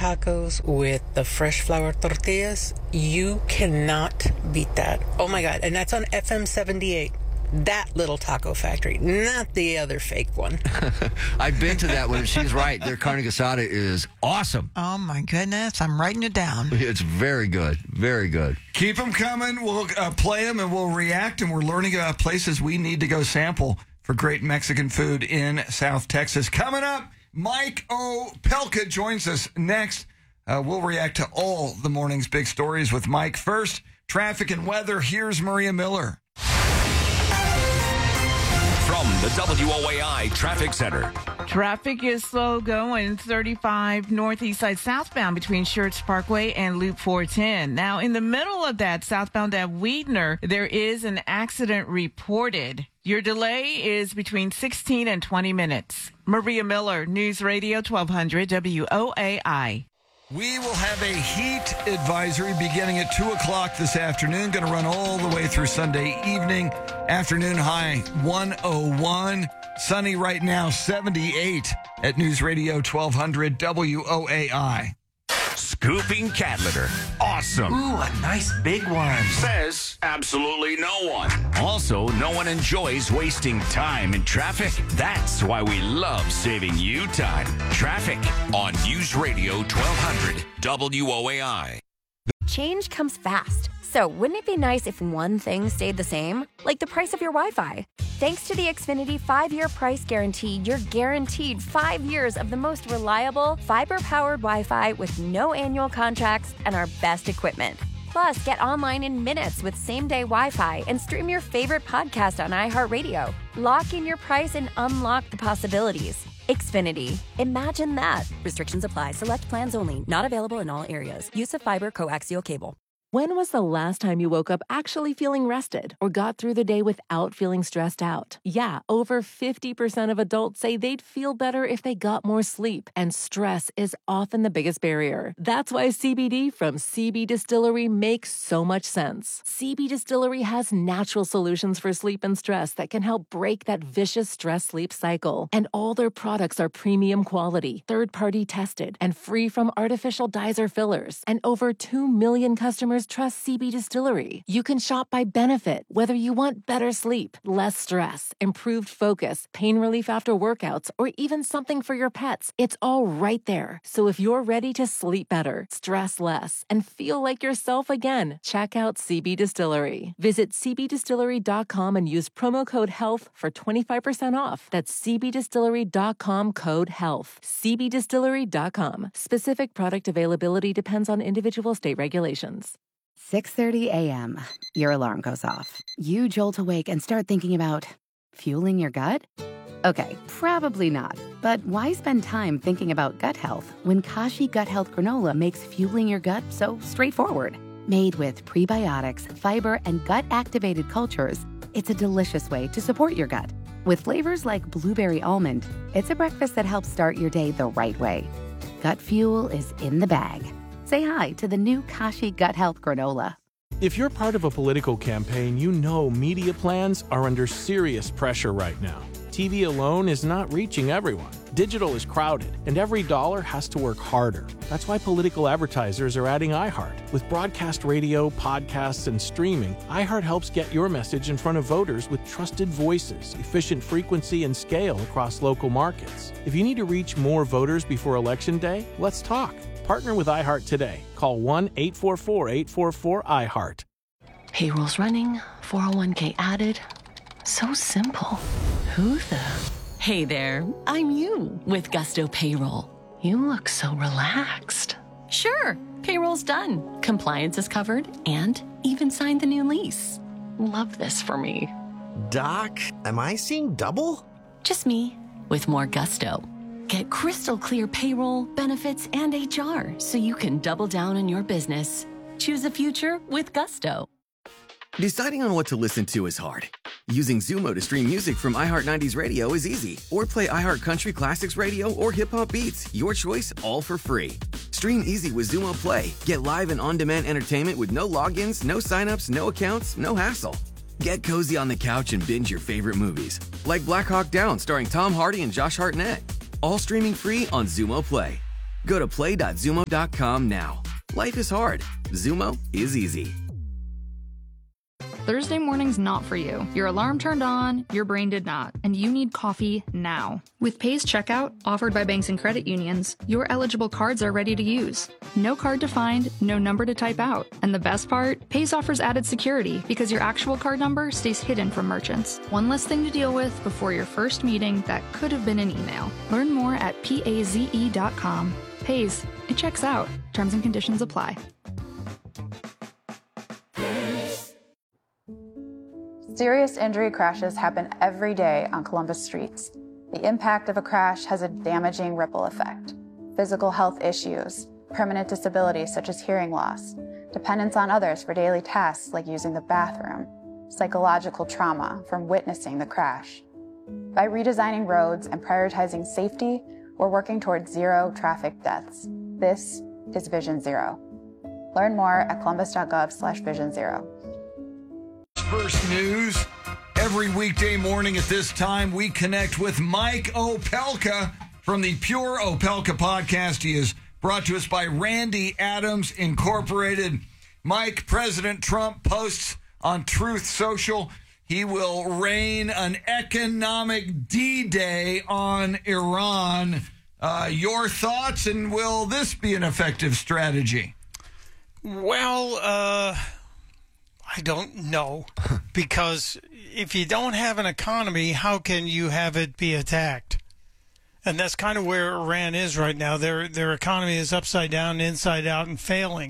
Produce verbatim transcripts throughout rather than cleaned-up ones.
tacos with the fresh flour tortillas. You cannot beat that. Oh my God. And that's on F M seventy-eight. That little taco factory, not the other fake one. I've been to that one. She's right. Their carne asada is awesome. Oh, my goodness. I'm writing it down. It's very good. Very good. Keep them coming. We'll uh, play them and we'll react. And we're learning about places we need to go sample for great Mexican food in South Texas. Coming up, Mike Opelka joins us next. Uh, we'll react to all the morning's big stories with Mike. First, traffic and weather. Here's Maria Miller. From the W O A I Traffic Center. Traffic is slow going thirty-five northeast side southbound between Schertz Parkway and Loop four ten. Now, in the middle of that, southbound at Wiedner, there is an accident reported. Your delay is between sixteen and twenty minutes. Maria Miller, News Radio twelve hundred W O A I. We will have a heat advisory beginning at two o'clock this afternoon. Going to run all the way through Sunday evening. Afternoon high one oh one. Sunny right now, seventy-eight at News Radio twelve hundred W O A I. Scooping cat litter. Awesome. Ooh, a nice big one. Says absolutely no one. Also, no one enjoys wasting time in traffic. That's why we love saving you time. Traffic on News Radio twelve hundred W O A I. Change comes fast. So wouldn't it be nice if one thing stayed the same? Like the price of your Wi-Fi. Thanks to the Xfinity five-year price guarantee, you're guaranteed five years of the most reliable, fiber-powered Wi-Fi with no annual contracts and our best equipment. Plus, get online in minutes with same-day Wi-Fi and stream your favorite podcast on iHeartRadio. Lock in your price and unlock the possibilities. Xfinity. Imagine that. Restrictions apply. Select plans only. Not available in all areas. Use of fiber coaxial cable. When was the last time you woke up actually feeling rested or got through the day without feeling stressed out? Yeah, over fifty percent of adults say they'd feel better if they got more sleep, and stress is often the biggest barrier. That's why C B D from C B Distillery makes so much sense. C B Distillery has natural solutions for sleep and stress that can help break that vicious stress-sleep cycle. And all their products are premium quality, third-party tested, and free from artificial dyes or fillers. And over two million customers trust C B Distillery. You can shop by benefit, whether you want better sleep, less stress, improved focus, pain relief after workouts, or even something for your pets. It's all right there. So if you're ready to sleep better, stress less, and feel like yourself again, check out C B Distillery. Visit c b distillery dot com and use promo code HEALTH for twenty-five percent off. That's c b distillery dot com code HEALTH. c b distillery dot com. Specific product availability depends on individual state regulations. six thirty a.m. Your alarm goes off. You jolt awake and start thinking about fueling your gut? Okay, probably not. But why spend time thinking about gut health when Kashi Gut Health Granola makes fueling your gut so straightforward? Made with prebiotics, fiber, and gut-activated cultures, it's a delicious way to support your gut. With flavors like blueberry almond, it's a breakfast that helps start your day the right way. Gut fuel is in the bag. Say hi to the new Kashi Gut Health Granola. If you're part of a political campaign, you know media plans are under serious pressure right now. T V alone is not reaching everyone. Digital is crowded, and every dollar has to work harder. That's why political advertisers are adding iHeart. With broadcast radio, podcasts, and streaming, iHeart helps get your message in front of voters with trusted voices, efficient frequency, and scale across local markets. If you need to reach more voters before Election Day, let's talk. Partner with iHeart today. Call one eight four four, eight four four, iHeart. Payroll's running, four oh one k added. So simple. Who the... Hey there, I'm you with Gusto Payroll. You look so relaxed. Sure, payroll's done. Compliance is covered and even signed the new lease. Love this for me. Doc, am I seeing double? Just me with more gusto. Get crystal clear payroll, benefits, and H R so you can double down on your business. Choose a future with Gusto. Deciding on what to listen to is hard. Using Zumo to stream music from iHeart nineties Radio is easy. Or play iHeart Country Classics Radio or Hip Hop Beats. Your choice, all for free. Stream easy with Zumo Play. Get live and on-demand entertainment with no logins, no signups, no accounts, no hassle. Get cozy on the couch and binge your favorite movies. Like Black Hawk Down starring Tom Hardy and Josh Hartnett. All streaming free on Zumo Play. Go to play dot zumo dot com now. Life is hard. Zumo is easy. Thursday morning's not for you. Your alarm turned on, your brain did not, and you need coffee now. With Pay's checkout, offered by banks and credit unions, your eligible cards are ready to use. No card to find, no number to type out. And the best part, Pay's offers added security because your actual card number stays hidden from merchants. One less thing to deal with before your first meeting that could have been an email. Learn more at paze dot com. Pay's, it checks out. Terms and conditions apply. Serious injury crashes happen every day on Columbus streets. The impact of a crash has a damaging ripple effect. Physical health issues, permanent disabilities such as hearing loss, dependence on others for daily tasks like using the bathroom, psychological trauma from witnessing the crash. By redesigning roads and prioritizing safety, we're working towards zero traffic deaths. This is Vision Zero. Learn more at columbus dot gov slash vision zero. First news. Every weekday morning at this time, we connect with Mike Opelka from the Pure Opelka podcast. He is brought to us by Randy Adams Incorporated. Mike, President Trump posts on Truth Social he will rain an economic D-Day on Iran. Uh, your thoughts, and will this be an effective strategy? Well, uh... I don't know, because if you don't have an economy, how can you have it be attacked? And that's kind of where Iran is right now. Their their economy is upside down, inside out, and failing.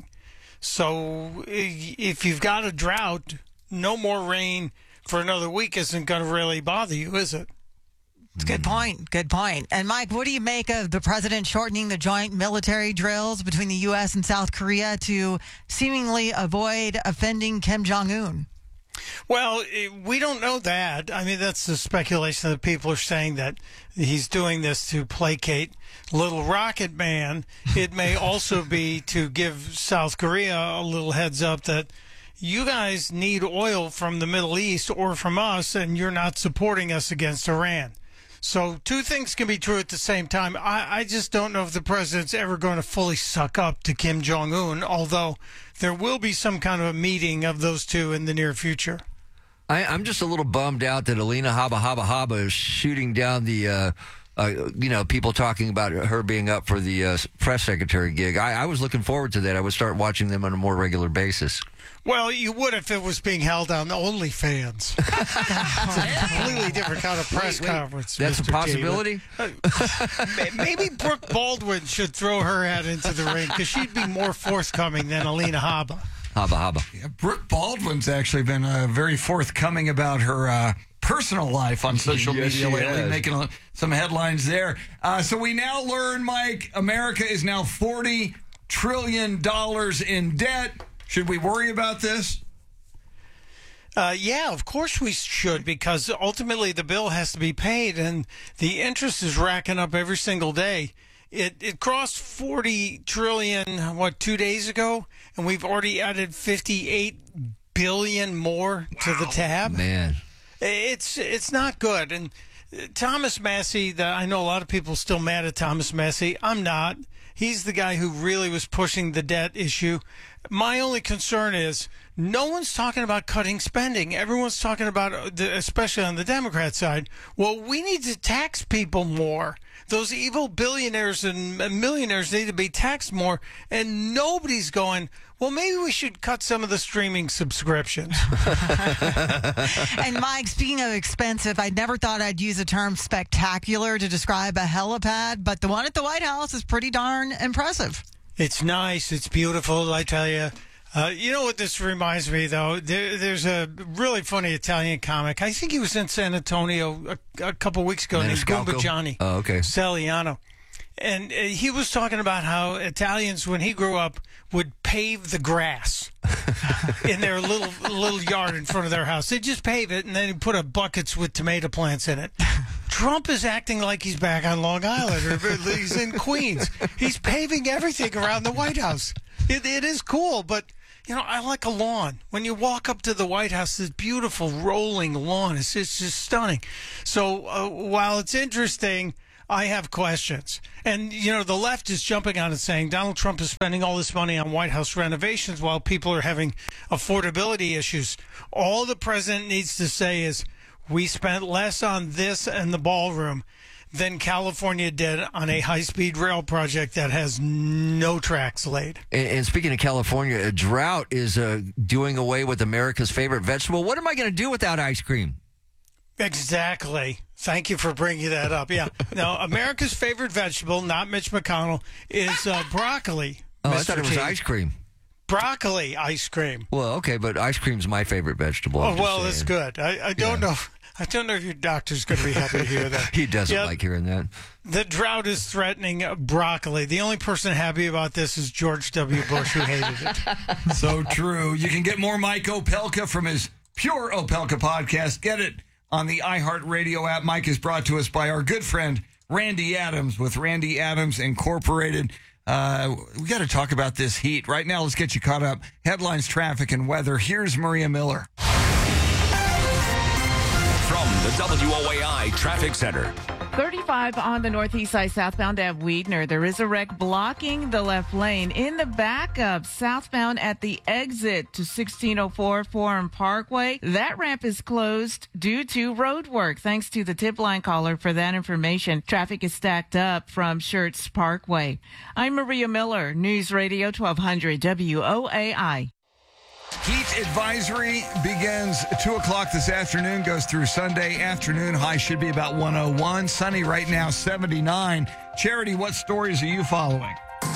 So if you've got a drought, no more rain for another week isn't going to really bother you, is it? It's a good point. Good point. And, Mike, what do you make of the president shortening the joint military drills between the U S and South Korea to seemingly avoid offending Kim Jong-un? Well, we don't know that. I mean, that's the speculation that people are saying that he's doing this to placate Little Rocket Man. It may also be to give South Korea a little heads up that you guys need oil from the Middle East or from us, and you're not supporting us against Iran. So two things can be true at the same time. I, I just don't know if the president's ever going to fully suck up to Kim Jong-un, although there will be some kind of a meeting of those two in the near future. I, I'm just a little bummed out that Alina Habba Habba Habba is shooting down the, uh, uh, you know, people talking about her being up for the uh, press secretary gig. I, I was looking forward to that. I would start watching them on a more regular basis. Well, you would if it was being held on OnlyFans. It's a completely different kind of press wait, wait. conference. That's Mister a possibility? Uh, maybe Brooke Baldwin should throw her hat into the ring because she'd be more forthcoming than Alina Habba. Habba Habba. Yeah, Brooke Baldwin's actually been uh, very forthcoming about her uh, personal life on social yes, media lately, has. making some headlines there. Uh, so we now learn, Mike, America is now forty trillion dollars in debt. Should we worry about this? Uh, yeah, of course we should, because ultimately the bill has to be paid, and the interest is racking up every single day. It it crossed forty trillion, what, two days ago, and we've already added fifty-eight billion more wow. to the tab. Man, it's it's not good. And Thomas Massie, the, I know a lot of people still mad at Thomas Massie. I'm not. He's the guy who really was pushing the debt issue. My only concern is no one's talking about cutting spending. Everyone's talking about, especially on the Democrat side, well, we need to tax people more. Those evil billionaires and millionaires need to be taxed more. And nobody's going, well, maybe we should cut some of the streaming subscriptions. And, Mike, speaking of expensive, I never thought I'd use the term spectacular to describe a helipad, but the one at the White House is pretty darn impressive. It's nice. It's beautiful, I tell you. Uh, you know what this reminds me, though? There, there's a really funny Italian comic. I think he was in San Antonio a, a couple weeks ago named Goomba Johnny. Oh, okay. Saliano. And uh, he was talking about how Italians, when he grew up, would pave the grass in their little little yard in front of their house. They'd just pave it, and then he'd put a buckets with tomato plants in it. Trump is acting like he's back on Long Island, or he's in Queens. He's paving everything around the White House. It, it is cool, but, you know, I like a lawn. When you walk up to the White House, this beautiful rolling lawn, it's, it's just stunning. So uh, while it's interesting, I have questions. And, you know, the left is jumping on and saying Donald Trump is spending all this money on White House renovations while people are having affordability issues. All the president needs to say is, we spent less on this and the ballroom than California did on a high-speed rail project that has no tracks laid. And, and speaking of California, a drought is uh, doing away with America's favorite vegetable. What am I going to do without ice cream? Exactly. Thank you for bringing that up. Yeah. Now, America's favorite vegetable, not Mitch McConnell, is uh, broccoli. Oh, Mister I thought it was T. ice cream. Broccoli ice cream. Well, okay, but ice cream's my favorite vegetable. Oh, I'm just well, saying. that's good. I, I don't Yeah. know. I don't know if your doctor's going to be happy to hear that. He doesn't Yeah, like hearing that. The drought is threatening broccoli. The only person happy about this is George W. Bush, who hated it. So true. You can get more Mike Opelka from his Pure Opelka podcast. Get it on the iHeartRadio app. Mike is brought to us by our good friend Randy Adams with Randy Adams Incorporated. Uh, we got to talk about this heat. Right now, let's get you caught up. Headlines, traffic, and weather. Here's Maria Miller. From the W O A I Traffic Center. thirty-five on the northeast side southbound at Weidner. There is a wreck blocking the left lane. In the backup southbound at the exit to sixteen oh four Forum Parkway, that ramp is closed due to road work. Thanks to the tip line caller for that information. Traffic is stacked up from Schertz Parkway. I'm Maria Miller, News Radio twelve hundred W O A I. Heat advisory begins two o'clock this afternoon, goes through Sunday afternoon. High should be about one oh one. Sunny right now, seventy-nine. Charity, what stories are you following?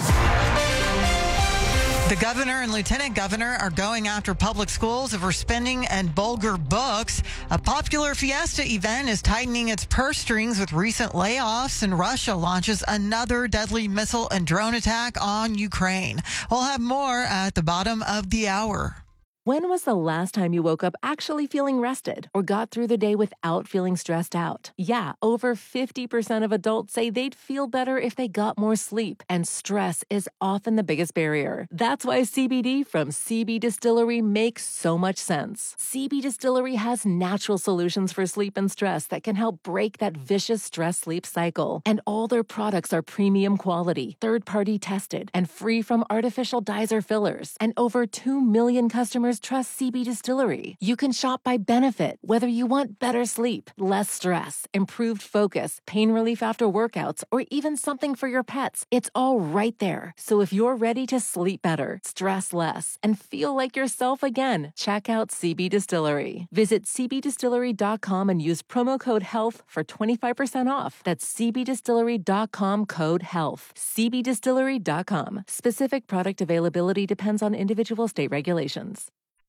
The governor and lieutenant governor are going after public schools over spending and vulgar books. A popular Fiesta event is tightening its purse strings with recent layoffs, and Russia launches another deadly missile and drone attack on Ukraine. We'll have more at the bottom of the hour. When was the last time you woke up actually feeling rested or got through the day without feeling stressed out? Yeah, over fifty percent of adults say they'd feel better if they got more sleep, and stress is often the biggest barrier. That's why C B D from C B Distillery makes so much sense. C B Distillery has natural solutions for sleep and stress that can help break that vicious stress-sleep cycle. And all their products are premium quality, third-party tested, and free from artificial dyes or fillers. And over two million customers trust C B Distillery. You can shop by benefit, whether you want better sleep, less stress, improved focus, pain relief after workouts, or even something for your pets. It's all right there. So if you're ready to sleep better, stress less, and feel like yourself again, check out C B Distillery. Visit c b distillery dot com and use promo code HEALTH for twenty-five percent off. That's c b distillery dot com code HEALTH. c b distillery dot com. Specific product availability depends on individual state regulations.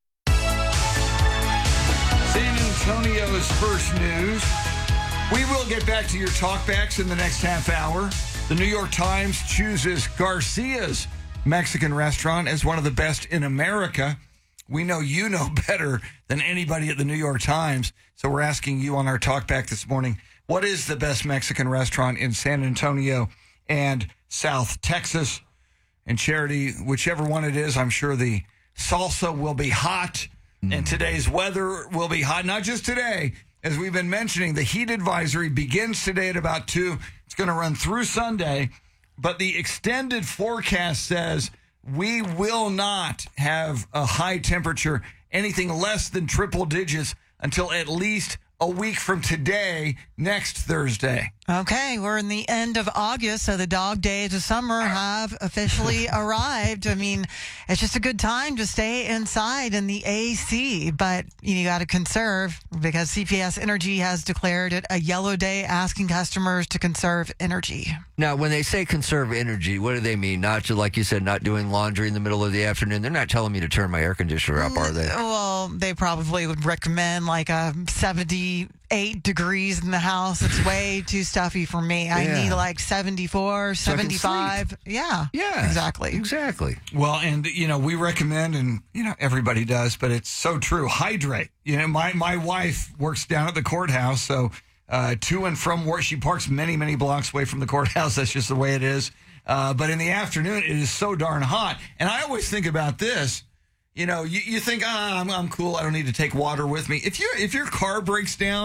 San Antonio's first news. We will get back to your talkbacks in the next half hour. The New York Times chooses Garcia's Mexican restaurant as one of the best in America. We know you know better than anybody at the New York Times, so we're asking you on our talkback this morning, what is the best Mexican restaurant in San Antonio and South Texas? And Charity, whichever one it is, I'm sure the salsa will be hot. And today's weather will be hot. Not just today. As we've been mentioning, the heat advisory begins today at about two. It's going to run through Sunday. But the extended forecast says we will not have a high temperature, anything less than triple digits, until at least a week from today, next Thursday. Okay, we're in the end of August, so the dog days of summer have officially arrived. I mean, it's just a good time to stay inside in the A C, but you got to conserve because C P S Energy has declared it a yellow day, asking customers to conserve energy. Now, when they say conserve energy, what do they mean? Not to, like you said, not doing laundry in the middle of the afternoon. They're not telling me to turn my air conditioner up, are they? Well, they probably would recommend like a seventy-eight degrees in the house. It's way too stuffy for me. I Yeah. need like seventy-four, So I can seventy-five. Yeah. Yeah. Exactly. Exactly. Well, and, you know, we recommend, and, you know, everybody does, but it's so true. Hydrate. You know, my, my wife works down at the courthouse, so uh, to and from work, she parks many, many blocks away from the courthouse. That's just the way it is. Uh, but in the afternoon, it is so darn hot. And I always think about this. You know, you, you think, ah, I'm, I'm cool. I don't need to take water with me. If you if your car breaks down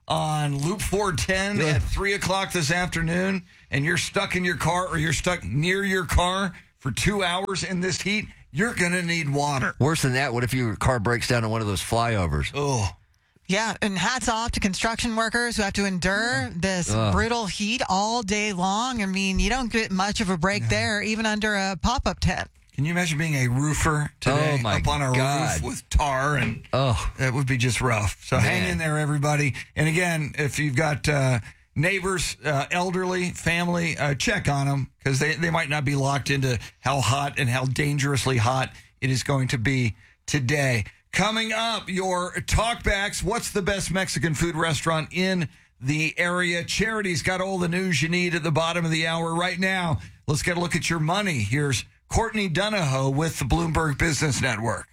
on Loop four ten at three o'clock this afternoon, and you're stuck in your car or you're stuck near your car for two hours in this heat, you're going to need water. Worse than that, what if your car breaks down on one of those flyovers? Oh. Yeah, and hats off to construction workers who have to endure this Ugh. brutal heat all day long. I mean, you don't get much of a break No. there, even under a pop-up tent. Can you imagine being a roofer today Oh, my up on a God. roof with tar? And Oh. that would be just rough. So hang Man. in there, everybody. And again, if you've got uh, neighbors, uh, elderly, family, uh, check on them because they, they might not be locked into how hot and how dangerously hot it is going to be today. Coming up, your talkbacks. What's the best Mexican food restaurant in the area? Charity's got all the news you need at the bottom of the hour right now. Let's get a look at your money. Here's Courtney Donahoe with the Bloomberg Business Network.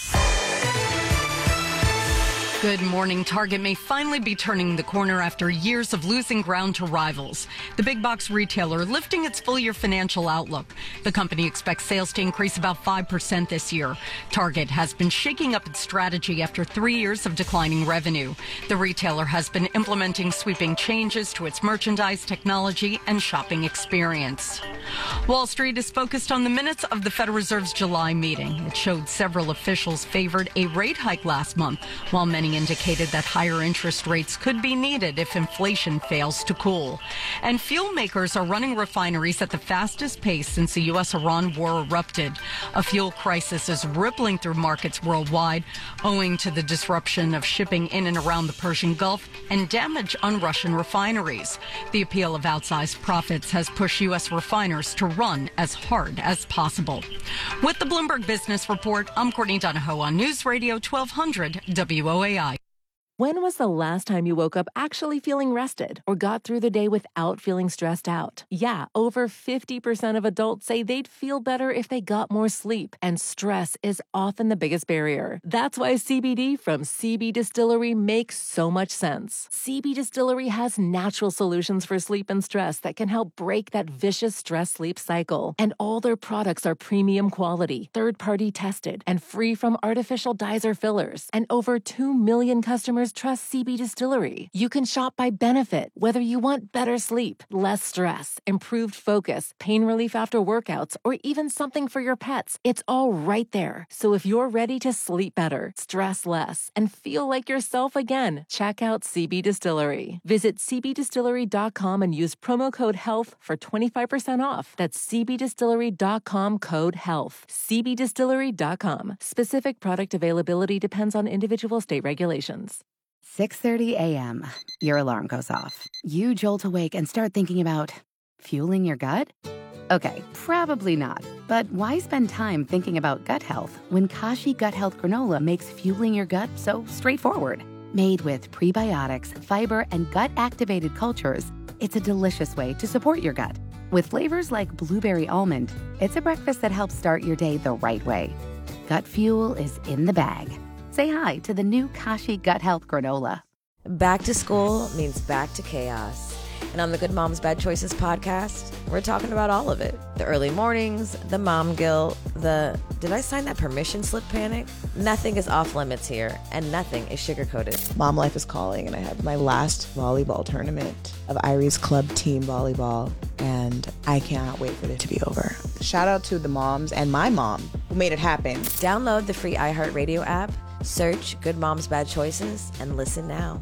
Good morning. Target may finally be turning the corner after years of losing ground to rivals. The big box retailer lifting its full year financial outlook. The company expects sales to increase about five percent this year. Target has been shaking up its strategy after three years of declining revenue. The retailer has been implementing sweeping changes to its merchandise, technology, and shopping experience. Wall Street is focused on the minutes of the Federal Reserve's July meeting. It showed several officials favored a rate hike last month, while many indicated that higher interest rates could be needed if inflation fails to cool. And fuel makers are running refineries at the fastest pace since the U S Iran war erupted. A fuel crisis is rippling through markets worldwide, owing to the disruption of shipping in and around the Persian Gulf and damage on Russian refineries. The appeal of outsized profits has pushed U S refiners to run as hard as possible. With the Bloomberg Business Report, I'm Courtney Donahoe on News Radio twelve hundred W O A I. When was the last time you woke up actually feeling rested or got through the day without feeling stressed out? Yeah, over fifty percent of adults say they'd feel better if they got more sleep, and stress is often the biggest barrier. That's why C B D from C B Distillery makes so much sense. C B Distillery has natural solutions for sleep and stress that can help break that vicious stress-sleep cycle. And all their products are premium quality, third-party tested, and free from artificial dyes or fillers. And over two million customers trust C B Distillery. You can shop by benefit, whether you want better sleep, less stress, improved focus, pain relief after workouts, or even something for your pets. It's all right there. So if you're ready to sleep better, stress less, and feel like yourself again, check out C B Distillery. Visit c b distillery dot com and use promo code HEALTH for twenty-five percent off. That's c b distillery dot com code HEALTH. c b distillery dot com. Specific product availability depends on individual state regulations. six thirty a.m. Your alarm goes off. You jolt awake and start thinking about fueling your gut? Okay, probably not. But why spend time thinking about gut health when Kashi Gut Health Granola makes fueling your gut so straightforward? Made with prebiotics, fiber, and gut-activated cultures, it's a delicious way to support your gut. With flavors like blueberry almond, it's a breakfast that helps start your day the right way. Gut fuel is in the bag. Say hi to the new Kashi Gut Health Granola. Back to school means back to chaos. And on the Good Moms Bad Choices podcast, we're talking about all of it. The early mornings, the mom guilt, the did I sign that permission slip panic? Nothing is off limits here, and nothing is sugar-coated. Mom life is calling, and I have my last volleyball tournament of Irie's Club Team Volleyball, and I cannot wait for it to be over. Shout out to the moms and my mom who made it happen. Download the free iHeartRadio app, search Good Moms Bad Choices, and listen now.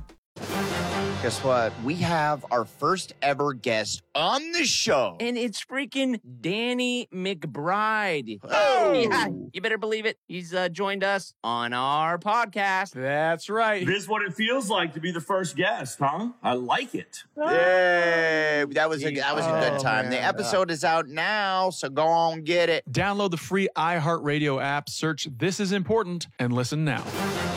Guess what? We have our first ever guest on the show. And it's freaking Danny McBride. Oh! Yeah, you better believe it. He's uh, joined us on our podcast. That's right. This is what it feels like to be the first guest, huh? I like it. Yay! That was a, that was a good Oh, time. man. The episode is out now, so go on get it. Download the free iHeartRadio app, search This Is Important, and listen now.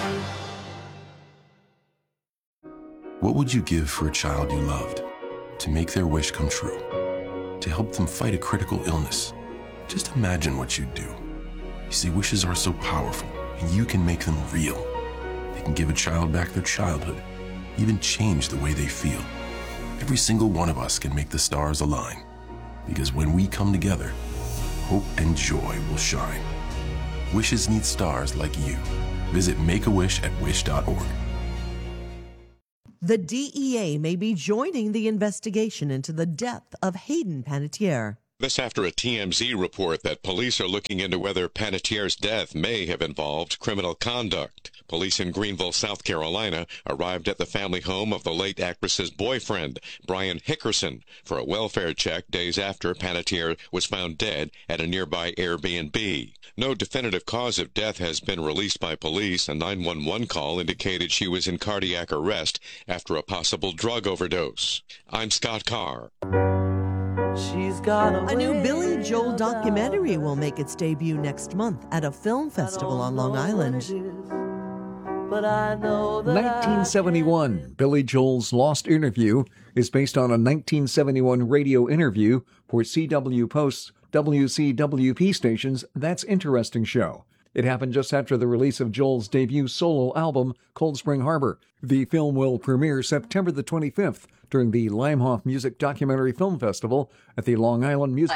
What would you give for a child you loved? To make their wish come true? To help them fight a critical illness? Just imagine what you'd do. You see, wishes are so powerful, and you can make them real. They can give a child back their childhood, even change the way they feel. Every single one of us can make the stars align. Because when we come together, hope and joy will shine. Wishes need stars like you. Visit Make-A-Wish at wish dot org. The D E A may be joining the investigation into the death of Hayden Panettiere. This after a T M Z report that police are looking into whether Panettiere's death may have involved criminal conduct. Police in Greenville, South Carolina, arrived at the family home of the late actress's boyfriend, Brian Hickerson, for a welfare check days after Panettiere was found dead at a nearby Airbnb. No definitive cause of death has been released by police. A nine one one call indicated she was in cardiac arrest after a possible drug overdose. I'm Scott Carr. She's got a new Billy Joel documentary will make its debut next month at a film festival on Long Island. But I know that nineteen seventy-one, Billy Joel's Lost Interview is based on a nineteen seventy-one radio interview for C W Post's W C W P station's That's Interesting show. It happened just after the release of Joel's debut solo album, Cold Spring Harbor. The film will premiere September the twenty-fifth during the Limehoff Music Documentary Film Festival at the Long Island Music...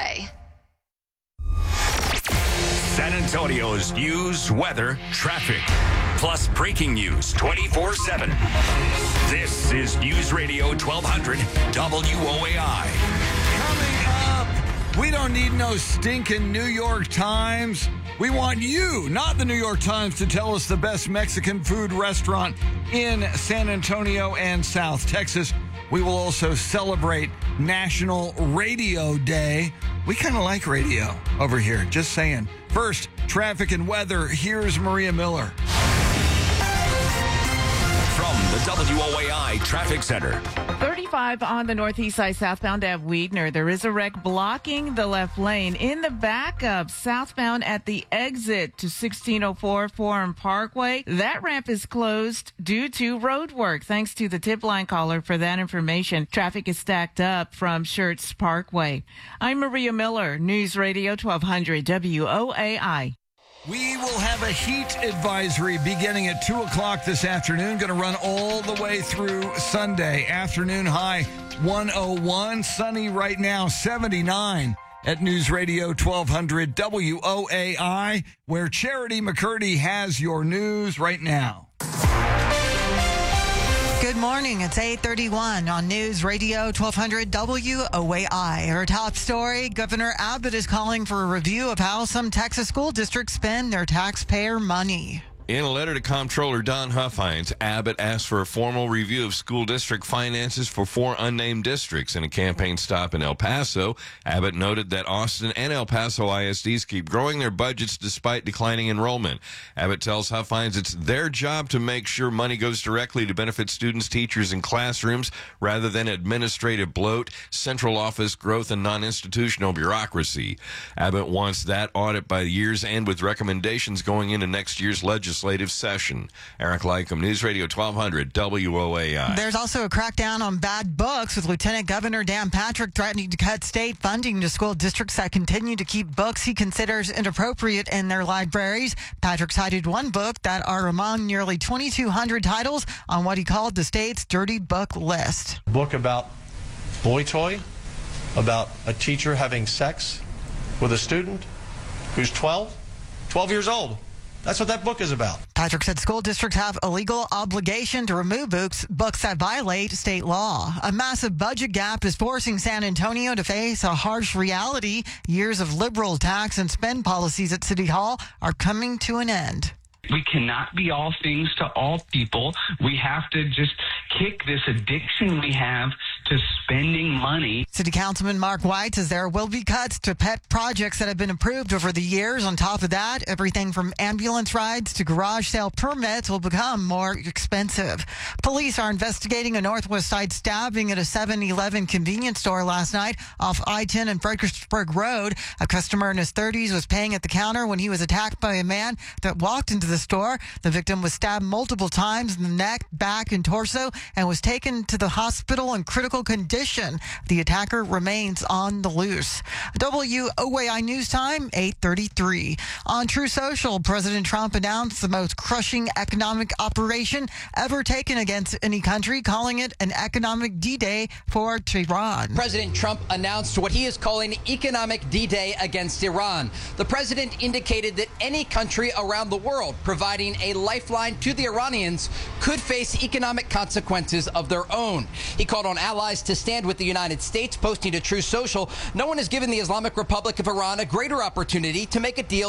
San Antonio's news, weather, traffic, plus breaking news twenty-four seven. This is News Radio twelve hundred W O A I. Coming up, we don't need no stinking New York Times. We want you, not the New York Times, to tell us the best Mexican food restaurant in San Antonio and South Texas. We will also celebrate National Radio Day. We kind of like radio over here, just saying. First, traffic and weather. Here's Maria Miller. From the W O A I Traffic Center. thirty-five on the northeast side southbound at Wiedner. There is a wreck blocking the left lane. In the backup southbound at the exit to sixteen oh four Forum Parkway, that ramp is closed due to road work. Thanks to the tip line caller for that information. Traffic is stacked up from Schertz Parkway. I'm Maria Miller, News Radio twelve hundred W O A I. We will have a heat advisory beginning at two o'clock this afternoon. Going to run all the way through Sunday. Afternoon high one oh one. Sunny right now, seventy-nine at News Radio twelve hundred W O A I, where Charity McCurdy has your news right now. Good morning. It's eight thirty-one on News Radio twelve hundred W O A I. Our top story, Governor Abbott is calling for a review of how some Texas school districts spend their taxpayer money. In a letter to Comptroller Don Huffines, Abbott asked for a formal review of school district finances for four unnamed districts. In a campaign stop in El Paso, Abbott noted that Austin and El Paso I S Ds keep growing their budgets despite declining enrollment. Abbott tells Huffines it's their job to make sure money goes directly to benefit students, teachers, and classrooms rather than administrative bloat, central office growth, and non-institutional bureaucracy. Abbott wants that audit by the year's end with recommendations going into next year's legislative session. Eric Lycom, News Radio twelve hundred W O A I. There's also a crackdown on bad books, with Lieutenant Governor Dan Patrick threatening to cut state funding to school districts that continue to keep books he considers inappropriate in their libraries. Patrick cited one book that are among nearly twenty-two hundred titles on what he called the state's dirty book list. A book about boy toy, about a teacher having sex with a student who's twelve, twelve years old. That's what that book is about. Patrick said school districts have a legal obligation to remove books, books that violate state law. A massive budget gap is forcing San Antonio to face a harsh reality. Years of liberal tax and spend policies at City Hall are coming to an end. We cannot be all things to all people. We have to just kick this addiction we have to spending money. City Councilman Mark White says there will be cuts to pet projects that have been approved over the years. On top of that, everything from ambulance rides to garage sale permits will become more expensive. Police are investigating a Northwest Side stabbing at a seven eleven convenience store last night off I ten and Fredericksburg Road. A customer in his thirties was paying at the counter when he was attacked by a man that walked into the store. The victim was stabbed multiple times in the neck, back, and torso and was taken to the hospital in critical critical condition. The attacker remains on the loose. W O A I News Time, eight thirty-three. On True Social, President Trump announced the most crushing economic operation ever taken against any country, calling it an economic D-Day for Tehran. President Trump announced what he is calling economic D-Day against Iran. The president indicated that any country around the world providing a lifeline to the Iranians could face economic consequences of their own. He called on allies to stand with the United States, posting to True Social, "No one has given the Islamic Republic of Iran a greater opportunity to make a deal